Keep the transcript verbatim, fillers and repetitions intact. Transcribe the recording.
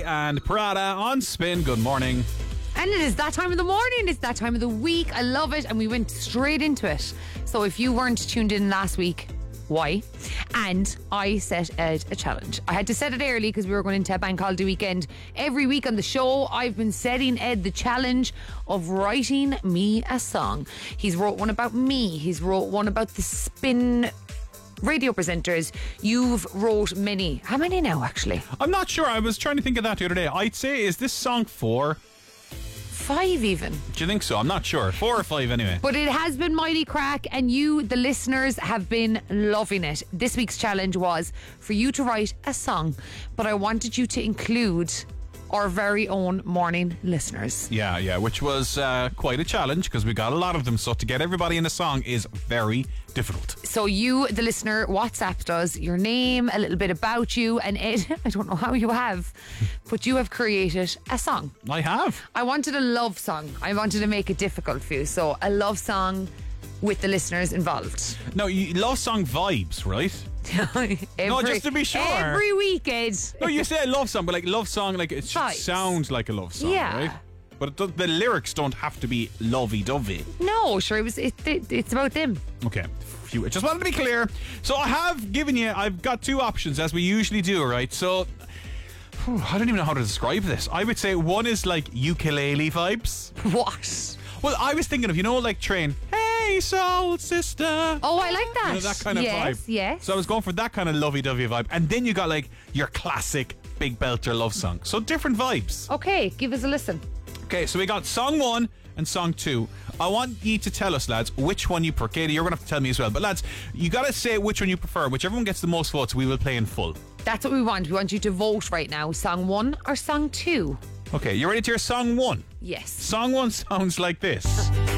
J and Prada on Spin. Good morning. And it is that time of the morning. It's that time of the week. I love it. And we went straight into it. So if you weren't tuned in last week, why? And I set Ed a challenge. I had to set it early because we were going into a bank holiday weekend. Every week on the show, I've been setting Ed the challenge of writing me a song. He's wrote one about me. He's wrote one about the Spin radio presenters. You've wrote many. How many now, actually? I'm not sure. I was trying to think of that the other day. I'd say, is this song four? Five even. Do you think so? I'm not sure. Four or five anyway. But it has been mighty crack, and you, the listeners, have been loving it. This week's challenge was for you to write a song, but I wanted you to include our very own morning listeners. Yeah, yeah, which was uh, quite a challenge because we got a lot of them. So to get everybody in a song is very difficult. So you, the listener, WhatsApped us your name, a little bit about you, and Ed, I don't know how you have, but you have created a song. I have. I wanted a love song. I wanted to make it difficult for you. So a love song with the listeners involved. No, you love song vibes, right? every, No, just to be sure. Every weekend. No, you say love song, but like love song, like it should Vibes. sound like a love song, Yeah. right? But it does, the lyrics don't have to be lovey-dovey. No, sure, it was. It, it, it's about them. Okay, phew, I just wanted to be clear. So I have given you, I've got two options as we usually do, right? So whew, I don't even know how to describe this. I would say one is like ukulele vibes. What? Well, I was thinking of, you know, like Train, hey soul sister. Oh, I like that. You know, that kind of yes, vibe. Yes, So I was going for that kind of lovey-dovey vibe. And then you got like your classic big belter love song. So different vibes. Okay, give us a listen. Okay, so we got song one and song two. I want you to tell us, lads, which one you prefer. Katie, you're going to have to tell me as well. But lads, you got to say which one you prefer. Whichever one gets the most votes, we will play in full. That's what we want. We want you to vote right now. Song one or song two? Okay, you ready to hear song one? Yes. Song one sounds like this.